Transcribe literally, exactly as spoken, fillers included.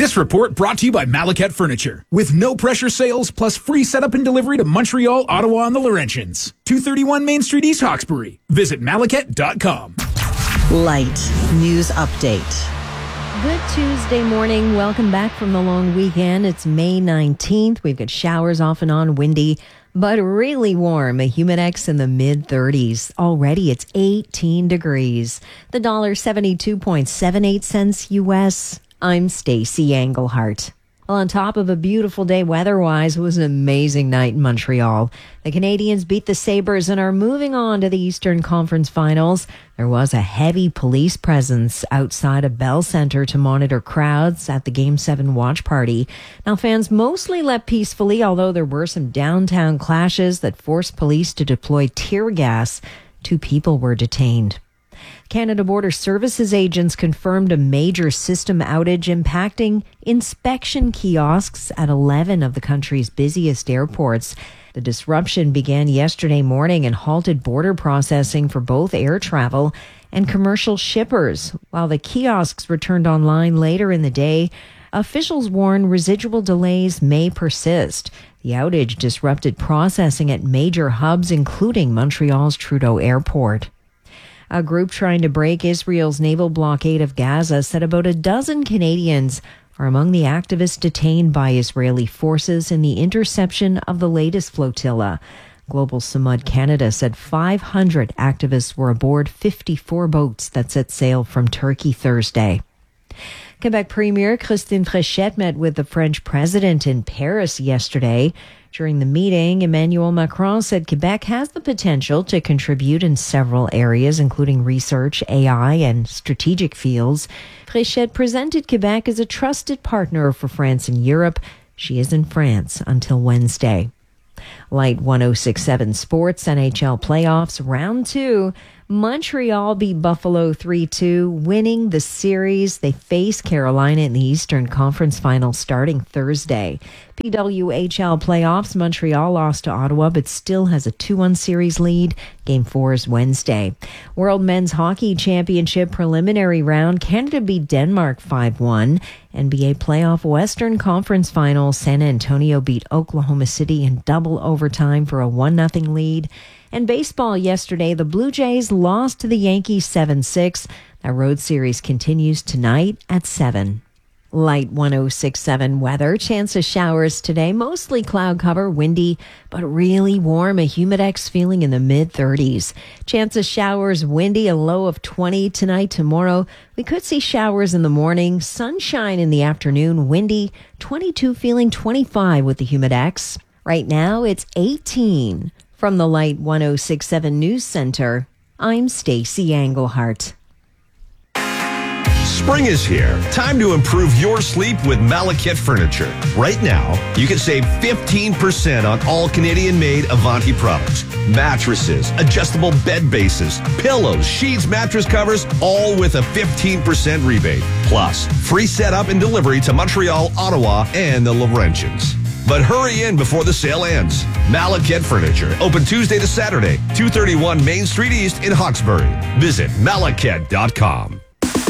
This report brought to you by Malaket Furniture. With no pressure sales plus free setup and delivery to Montreal, Ottawa, and the Laurentians. two thirty-one Main Street, East Hawkesbury. Visit malaket dot com. Light News Update. Good Tuesday morning. Welcome back from the long weekend. It's May nineteenth. We've got showers off and on, windy, but really warm. A humidex in the mid thirties. Already it's eighteen degrees. The dollar seventy-two point seven eight cents U S. I'm Stacey Englehart. Well, on top of a beautiful day weather-wise, it was an amazing night in Montreal. The Canadians beat the Sabres and are moving on to the Eastern Conference Finals. There was a heavy police presence outside of Bell Centre to monitor crowds at the Game seven watch party. Now, fans mostly left peacefully, although there were some downtown clashes that forced police to deploy tear gas. Two people were detained. Canada Border Services agents confirmed a major system outage impacting inspection kiosks at eleven of the country's busiest airports. The disruption began yesterday morning and halted border processing for both air travel and commercial shippers. While the kiosks returned online later in the day, officials warn residual delays may persist. The outage disrupted processing at major hubs, including Montreal's Trudeau Airport. A group trying to break Israel's naval blockade of Gaza said about a dozen Canadians are among the activists detained by Israeli forces in the interception of the latest flotilla. Global Samud Canada said five hundred activists were aboard fifty-four boats that set sail from Turkey Thursday. Quebec Premier Christine Fréchette met with the French president in Paris yesterday. During the meeting, Emmanuel Macron said Quebec has the potential to contribute in several areas, including research, A I, and strategic fields. Fréchette presented Quebec as a trusted partner for France in Europe. She is in France until Wednesday. Light one oh six point seven Sports, N H L Playoffs, Round two. Montreal beat Buffalo three two, winning the series. They face Carolina in the Eastern Conference Final starting Thursday. P W H L Playoffs, Montreal lost to Ottawa, but still has a two one series lead. Game four is Wednesday. World Men's Hockey Championship preliminary round, Canada beat Denmark five one. N B A Playoff Western Conference Final, San Antonio beat Oklahoma City in double overtime for a one nothing lead. And baseball yesterday, the Blue Jays lost to the Yankees seven six. That road series continues tonight at seven. Light one oh six point seven weather. Chance of showers today. Mostly cloud cover, windy, but really warm. A humidex feeling in the mid thirties. Chance of showers, windy, a low of twenty tonight. Tomorrow, we could see showers in the morning. Sunshine in the afternoon, windy. twenty-two feeling twenty-five with the humidex. Right now, it's eighteen. From the Light one oh six point seven News Center, I'm Stacey Englehart. Spring is here. Time to improve your sleep with Malaket Furniture. Right now, you can save fifteen percent on all Canadian-made Avanti products. Mattresses, adjustable bed bases, pillows, sheets, mattress covers, all with a fifteen percent rebate. Plus, free setup and delivery to Montreal, Ottawa, and the Laurentians. But hurry in before the sale ends. Malaket Furniture, open Tuesday to Saturday, two thirty-one Main Street East in Hawkesbury. Visit malaket dot com.